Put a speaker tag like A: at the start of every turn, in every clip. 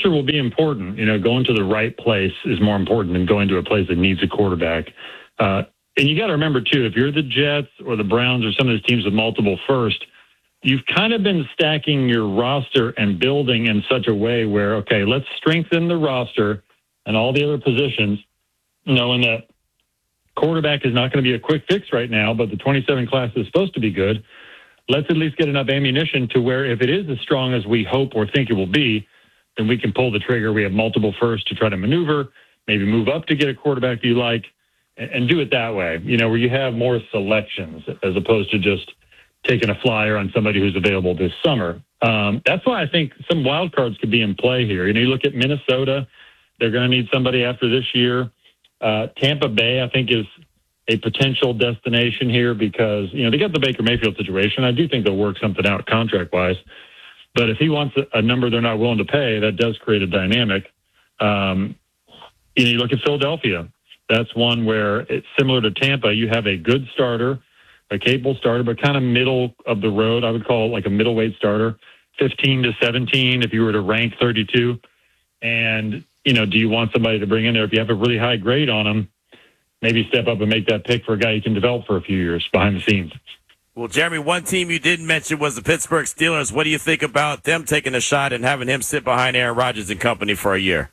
A: culture will be important. Going to the right place is more important than going to a place that needs a quarterback. And you got to remember, too, if you're the Jets or the Browns or some of these teams with multiple first, you've kind of been stacking your roster and building in such a way where, okay, let's strengthen the roster and all the other positions, knowing that quarterback is not going to be a quick fix right now, but the 27 class is supposed to be good. Let's at least get enough ammunition to where if it is as strong as we hope or think it will be, then we can pull the trigger. We have multiple firsts to try to maneuver, maybe move up to get a quarterback that you like, and do it that way, where you have more selections as opposed to just taking a flyer on somebody who's available this summer. That's why I think some wild cards could be in play here. You look at Minnesota, they're going to need somebody after this year. Tampa Bay, I think, is a potential destination here because, they got the Baker Mayfield situation. I do think they'll work something out contract-wise. But if he wants a number they're not willing to pay, that does create a dynamic. You look at Philadelphia. That's one where it's similar to Tampa. You have a good starter, a capable starter, but kind of middle of the road. I would call it like a middleweight starter, 15 to 17 if you were to rank 32. And, do you want somebody to bring in there? If you have a really high grade on them, maybe step up and make that pick for a guy you can develop for a few years behind the scenes.
B: Well, Jeremy, one team you didn't mention was the Pittsburgh Steelers. What do you think about them taking a shot and having him sit behind Aaron Rodgers and company for a year?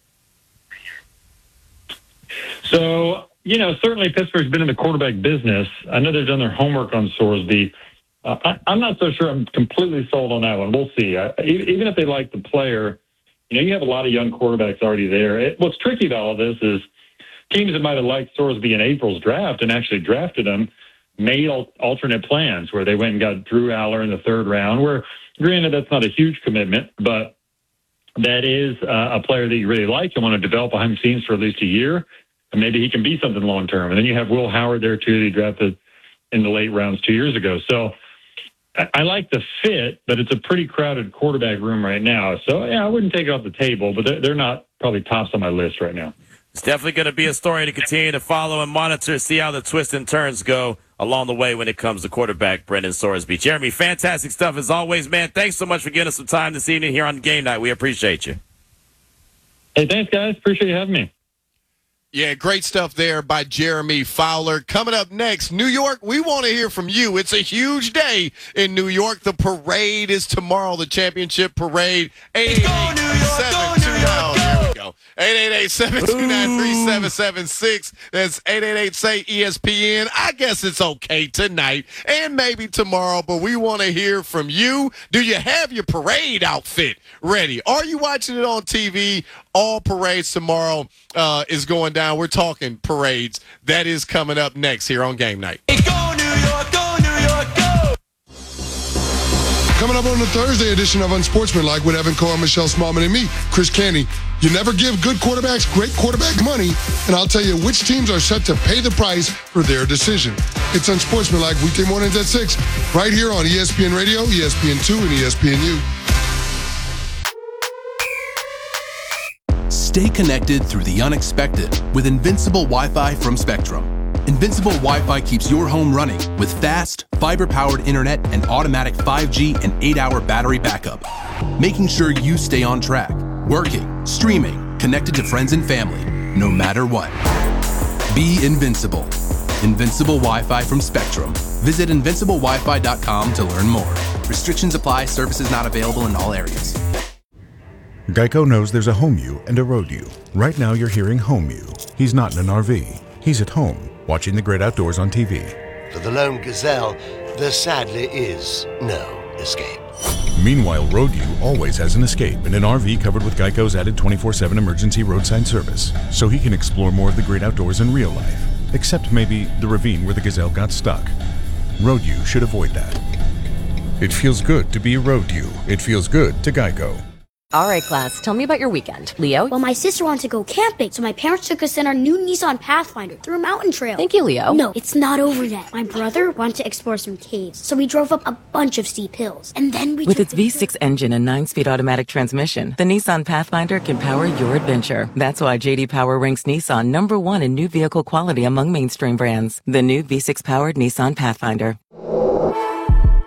A: So, certainly Pittsburgh's been in the quarterback business. I know they've done their homework on Sorsby. I'm not so sure I'm completely sold on that one. We'll see. Even if they like the player, you have a lot of young quarterbacks already there. What's tricky about all this is teams that might have liked Sorsby in April's draft and actually drafted him made alternate plans where they went and got Drew Aller in the third round, where, granted, that's not a huge commitment, but that is a player that you really like and want to develop behind the scenes for at least a year, and maybe he can be something long-term. And then you have Will Howard there, too, that he drafted in the late rounds 2 years ago. So I like the fit, but it's a pretty crowded quarterback room right now. So, yeah, I wouldn't take it off the table, but they're not probably tops on my list right now.
B: It's definitely going to be a story to continue to follow and monitor, see how the twists and turns go along the way when it comes to quarterback Brendan Sorsby. Jeremy, fantastic stuff as always, man. Thanks so much for giving us some time this evening here on Game Night. We appreciate you.
A: Hey, thanks, guys. Appreciate you having me.
C: Yeah, great stuff there by Jeremy Fowler. Coming up next, New York, we want to hear from you. It's a huge day in New York. The parade is tomorrow, the championship parade. 888-729-3776. That's 888-SAY-ESPN. I guess it's okay tonight and maybe tomorrow, but we want to hear from you. Do you have your parade outfit ready? Are you watching it on TV? All parades tomorrow is going down. We're talking parades. That is coming up next here on Game Night.
D: Go New York, go New York, go!
E: Coming up on the Thursday edition of Unsportsmanlike with Evan Cohen, Michelle Smallman, and me, Chris Canty. You never give good quarterbacks great quarterback money, and I'll tell you which teams are set to pay the price for their decision. It's Unsportsmanlike weekday mornings at 6, right here on ESPN Radio, ESPN2, and ESPNU.
F: Stay connected through the unexpected with Invincible Wi-Fi from Spectrum. Invincible Wi-Fi keeps your home running with fast, fiber-powered internet and automatic 5G and 8-hour battery backup, making sure you stay on track, working, streaming, connected to friends and family, no matter what. Be invincible. Invincible Wi-Fi from Spectrum. Visit invinciblewifi.com to learn more. Restrictions apply. Services not available in all areas.
G: Geico knows there's a home you and a road you. Right now you're hearing home you. He's not in an RV. He's at home, watching the great outdoors on TV.
H: For the lone gazelle, there sadly is no escape.
G: Meanwhile, road you always has an escape in an RV covered with Geico's added 24/7 emergency roadside service, so he can explore more of the great outdoors in real life, except maybe the ravine where the gazelle got stuck. Road you should avoid that. It feels good to be a road you. It feels good to Geico.
I: All right, class, tell me about your weekend. Leo?
J: Well, my sister wanted to go camping, so my parents took us in our new Nissan Pathfinder through a mountain trail.
I: Thank you, Leo.
J: No, it's not over yet. My brother wanted to explore some caves, so we drove up a bunch of steep hills. And then we
I: With its V6 engine and 9-speed automatic transmission, the Nissan Pathfinder can power your adventure. That's why J.D. Power ranks Nissan #1 in new vehicle quality among mainstream brands. The new V6-powered Nissan Pathfinder.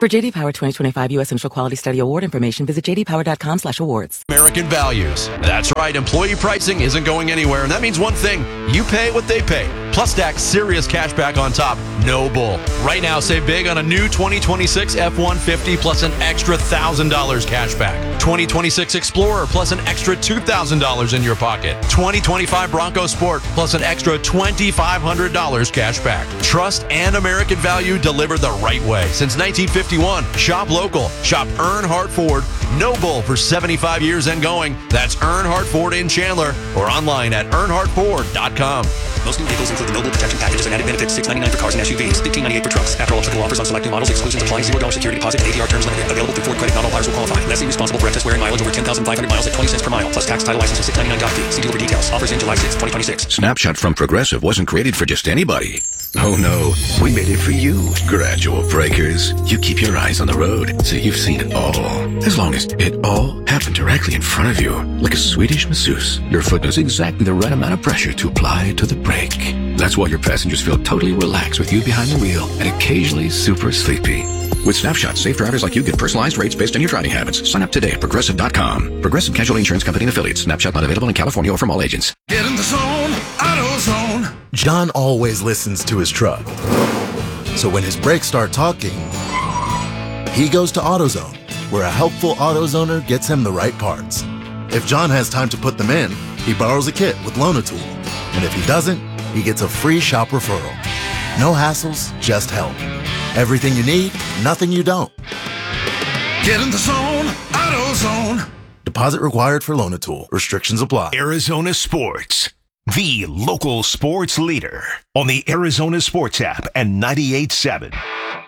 I: For JD Power 2025 U.S. Central Quality Study Award information, visit jdpower.com/awards.
K: American values. That's right. Employee pricing isn't going anywhere, and that means one thing: you pay what they pay. Plus, stack serious cash back on top. No bull. Right now, save big on a new 2026 F-150 plus an extra $1,000 cash back. 2026 Explorer plus an extra $2,000 in your pocket. 2025 Bronco Sport plus an extra $2,500 cash back. Trust and American value delivered the right way since 1951. Shop local. Shop Earnhardt Ford. No bull for 75 years and going. That's Earnhardt Ford in Chandler or online at earnhardtford.com.
L: Most new vehicles include the Noble Protection Packages and added benefits. $699 for cars and SUVs, $1598 for trucks. After all applicable offers on select new models, exclusions apply. $0 security deposit and APR terms limited. Available through Ford credit. Not all buyers will qualify. Lessee responsible for excess wear and mileage over 10,500 miles at 20 cents per mile. Plus tax, title, license, and $699 doc fee. See dealer for details. Offers in July 6, 2026.
M: Snapshot from Progressive wasn't created for just anybody. Oh no, we made it for you. Gradual breakers. You keep your eyes on the road, so you've seen it all. As long as it all happened directly in front of you, like a Swedish masseuse, your foot knows exactly the right amount of pressure to apply to the brake. That's why your passengers feel totally relaxed with you behind the wheel and occasionally super sleepy. With Snapshot, safe drivers like you get personalized rates based on your driving habits. Sign up today at Progressive.com. Progressive Casualty Insurance Company and Affiliates. Snapshot not available in California or from all agents.
N: Get in the zone, AutoZone. John always listens to his truck. So when his brakes start talking, he goes to AutoZone, where a helpful AutoZoner gets him the right parts. If John has time to put them in, he borrows a kit with Loan-A-Tool. And if he doesn't, he gets a free shop referral. No hassles, just help. Everything you need, nothing you don't. Get in the zone, AutoZone. Deposit required for Loan-A-Tool. Restrictions apply.
O: Arizona Sports, the local sports leader on the Arizona Sports app and 98.7.